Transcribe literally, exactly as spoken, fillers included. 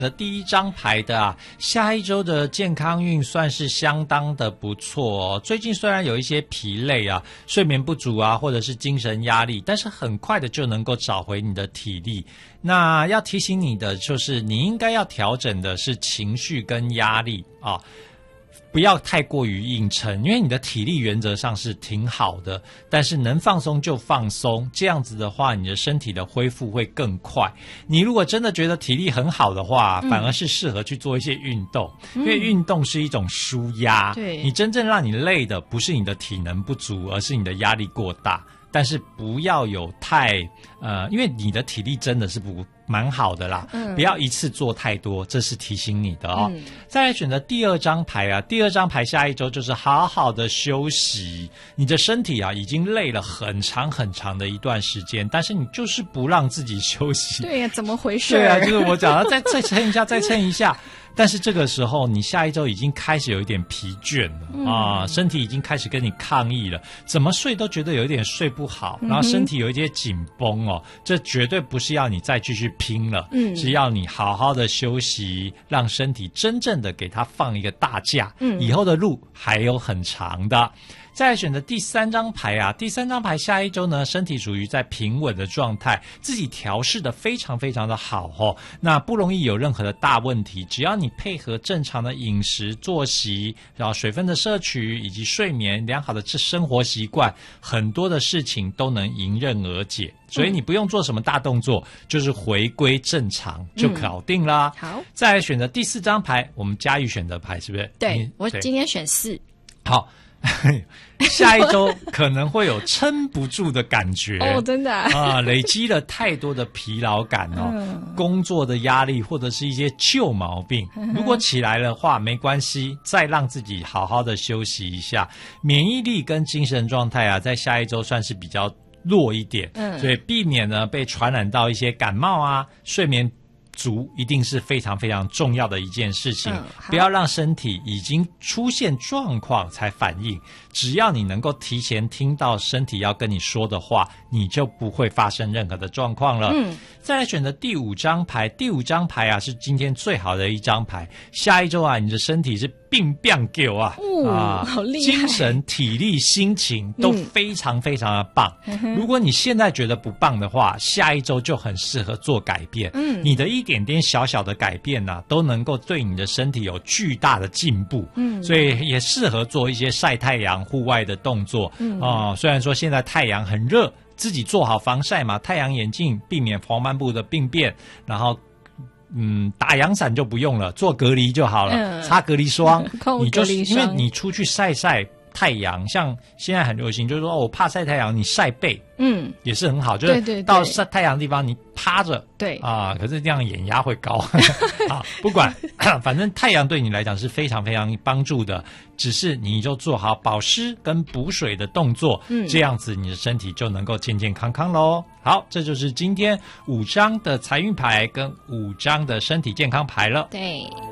的第一张牌的啊，下一周的健康运算是相当的不错哦。最近虽然有一些疲累啊、睡眠不足啊，或者是精神压力，但是很快的就能够找回你的体力。那要提醒你的就是，你应该要调整的是情绪跟压力啊。不要太过于硬撑，因为你的体力原则上是挺好的，但是能放松就放松，这样子的话你的身体的恢复会更快。你如果真的觉得体力很好的话，嗯、反而是适合去做一些运动，嗯、因为运动是一种抒压。对，你真正让你累的不是你的体能不足，而是你的压力过大。但是不要有太呃，因为你的体力真的是不蛮好的啦，嗯、不要一次做太多，这是提醒你的哦。嗯、再来选择第二张牌啊，第二张牌下一周就是好好的休息。你的身体啊已经累了很长很长的一段时间，但是你就是不让自己休息。 对呀、啊，怎么回事？ 对啊，就是我讲的，再再撑一下，再撑一下。但是这个时候，你下一周已经开始有一点疲倦了、嗯、啊，身体已经开始跟你抗议了，怎么睡都觉得有一点睡不好，然后身体有一些紧绷哦，这绝对不是要你再继续拼了，嗯，是要你好好的休息，让身体真正的给它放一个大假，嗯，以后的路还有很长的。再来选择第三张牌啊，第三张牌下一周呢，身体属于在平稳的状态，自己调试的非常非常的好哦，那不容易有任何的大问题，只要你配合正常的饮食作息，然后水分的摄取以及睡眠良好的生活习惯，很多的事情都能迎刃而解。所以你不用做什么大动作，就是回归正常就搞定啦。 嗯、好， 再来选择第四张牌，我们嘉玉选择牌是不是？ 对，我今天选四。 好。下一周可能会有撑不住的感觉哦，真的 啊, 啊，累积了太多的疲劳感哦，嗯、工作的压力或者是一些旧毛病，如果起来的话没关系，再让自己好好的休息一下，免疫力跟精神状态啊，在下一周算是比较弱一点，嗯，所以避免呢被传染到一些感冒啊，睡眠足一定是非常非常重要的一件事情，嗯、不要让身体已经出现状况才反应，只要你能够提前听到身体要跟你说的话，你就不会发生任何的状况了。嗯，再来选择第五张牌，第五张牌啊是今天最好的一张牌，下一周啊你的身体是病变狗啊， 哦、啊，好厉害， 精神、体力、心情都非常非常的棒。嗯、如果你现在觉得不棒的话，下一周就很适合做改变。嗯，你的一点点小小的改变啊，都能够对你的身体有巨大的进步。嗯，所以也适合做一些晒太阳、户外的动作。嗯啊、呃，虽然说现在太阳很热，自己做好防晒嘛，太阳眼镜，避免黄斑部的病变，然后。嗯，打阳伞就不用了，做隔离就好了，嗯、擦隔离霜，你就是因为你出去晒晒太阳，像现在很流行，就是说、哦、我怕晒太阳，你晒背，嗯，也是很好，就是到晒太阳的地方你趴着，对啊，可是这样眼压会高啊，不管，反正太阳对你来讲是非常非常帮助的，只是你就做好保湿跟补水的动作，嗯，这样子你的身体就能够健健康康咯。好，这就是今天五张的财运牌跟五张的身体健康牌了。 对。